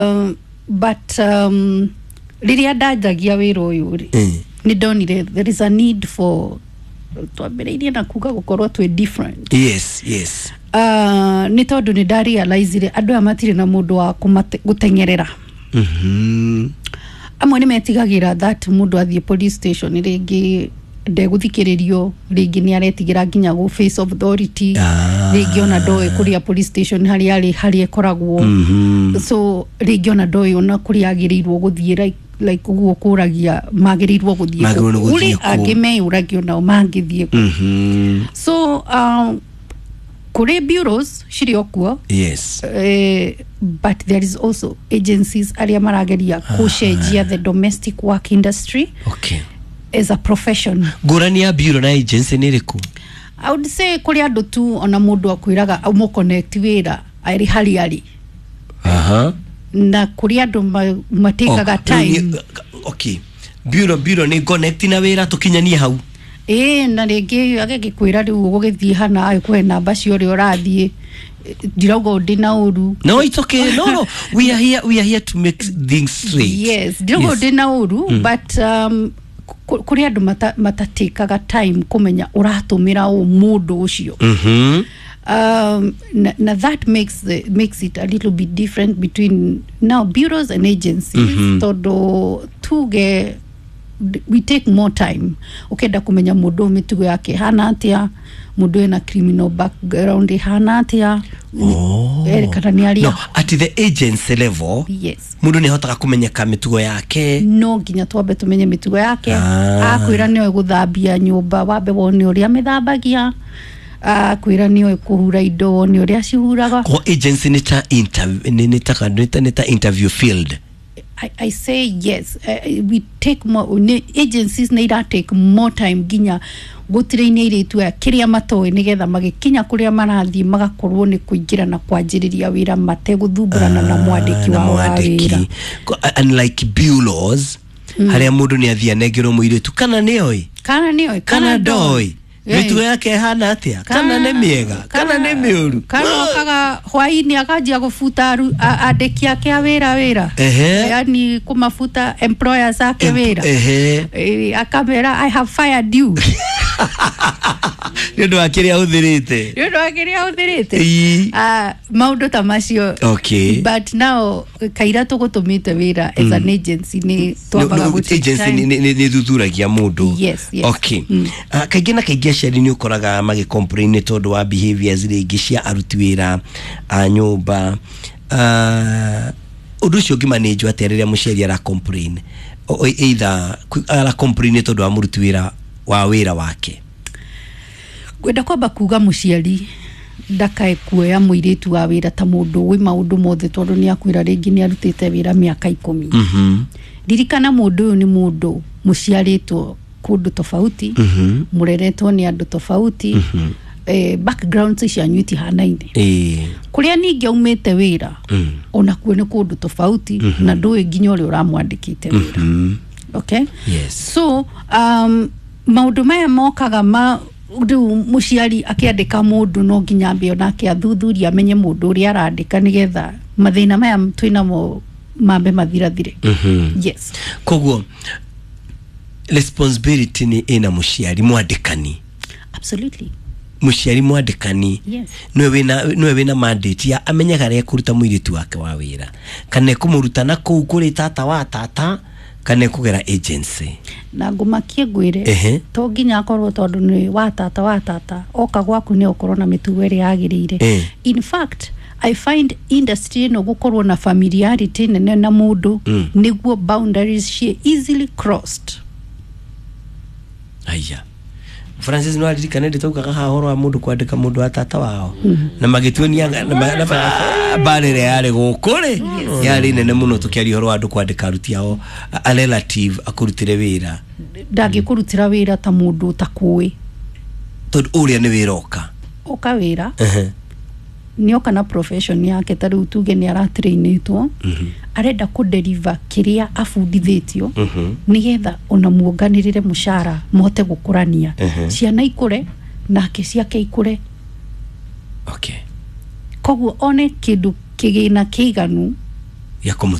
but riria ndajagia wira uyu ni donire there is a need for twambiriirie na kuga gukorwo twe different. Yes. Ni tondu ni ndarealize andu amatire na mundu wa gutengerera. Amwe ni metigagira that mundu athie police station ringi ndeguthikirerio ringi ni aretigira nginya go face of authority ringi ona doe kuria police station hari ekoragwo. So ringi ona doe ona kuria agirirwo guthie like uguo kuragia magirirwo guthie uri agime uragio na mangithie. So kure bureaus shiriokuo. Yes. But there is also agencies aria marageria kushenjia the domestic work industry. Okay. As a profession. Gurani ya bureau na agency niriku? I would say kuri andu tu ona mundu akwiraga umo connect wira ari hari. Na kuri andu matekaga time. Okay. Bureau ni connect na wira tukinyanie hau. Na ringi agikwira riu gugithie hana aikwe namba cio ri urathie ndirogo ndina uru. No, it's okay. No. We are here to make things straight. Yes, ndirogo ndina uru, but kuri andu matatekaga time kumenya uratumira o mundu ucio. Na that makes it a little bit different between now bureaus and agencies. Todo tuge we take more time ukenda kumenya mundu mitugo yake hana atia, mundu ena criminal background hana atia. No, at the agency level. Yes. Mundu ni hotaga kumenyeka mitugo yake. No nginya twambe tumenye mitugo yake. Akwira niwe guthambia nyumba wambe wone uria methambagia. Akwira niwe kuhura indo wone uria cihuraga. Ko agency nita interview field. I say yes. We take more agencies neither take more time ginya gutire-ini iritu ya kiria matoe nigetha magikinya kuria marathie magakorwo ni kuingira na kwanjiriria wira mateguthumbũrana na mwandiki wa wira. Unlike bureaus haria mundu ni athia negero muiritu kana doi mitugo yake hana atia, kana ne miega, kana ne miuru, kana kaga hwaini akajia kufuta adeki yake wira. Yani kumafuta employers ake wira. Akamera I have fired you. Ndio akiria uthirite. Maundu ta macio. Okay. But now kaira tugutumite wira as an agency ni twabaga guti agency ni thuthuragia mundu. Yes. Okay. Kaingĩ na kaingĩ aciari ni ukoraga magi complain tondu wa behaviors ringi cia aruti wira a nyumba. Undu ucio ngimanage atereria muciari ara complain either ara complain tondu wa muruti wira wa wira wake. Gwenda kwamba kuga muciari ndakae kuoya muiritu wa wira ta mundu wi maundu mothe tondu ni akwira ringi ni arutite wira miaka 10. Dirikana mundu ni mundu muciaritwo kundu tofauti, mureretwo ni andu tofauti, background cia nyuti hanaine. Kuria ningi aumete wira ona kuo ni kundu tofauti na nduwe nginya uri uramwandikite wira. Okay? Yes. So maundu maya mokaga muciari akiandika mundu no nginya mbio nake athuthuria amenye mundu uri arandika nigetha mathina maya twina mo mambe mathirathire. Yes. Koguo responsibility ni ina muciari mwandikani. Absolutely. Muciari mwandikani. Yes. Nwe wina mandate ya amenyaga ria kuruta muiritu wake wa wira. Kana kumuruta na kuu kuri tata wa tata kana kugera agency. Na ngumakie gwire to nginya akorwo tondu ni wa tata oka gwaku ni ukorwo na mitugo iri yagirire. In fact I find industry no gukorwo na familiarity nene na mundu niguo boundaries she easily crossed. Aya Francis no aliri kanende tukaga hahoro wa mundu kwandika mundu wa tata wao na magituania na barere yale gukure yali nene muno tukiari horo andu kwandika aruti ao a relative akurutire wira ndangĩkurutira wira ta mundu utakuwi tondu uria ni wira oka wira nioka na profession yake tari tuge ni aratrainitwo arenda ku deliver kiria afundithitio nigetha ona muonganirire mushara mote gukurania ciana ikure na ciake ikure. Okay. Koguo one kindu kigina kiganu ya